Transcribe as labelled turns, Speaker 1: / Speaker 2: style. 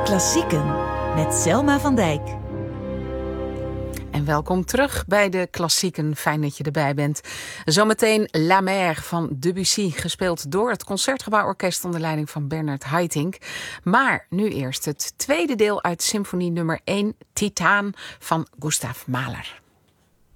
Speaker 1: Klassieken met Selma van Dijk.
Speaker 2: En welkom terug bij de Klassieken. Fijn dat je erbij bent. Zometeen La Mer van Debussy, gespeeld door het Concertgebouworkest onder leiding van Bernard Haitink. Maar nu eerst het tweede deel uit symfonie nummer 1, Titaan van Gustav Mahler.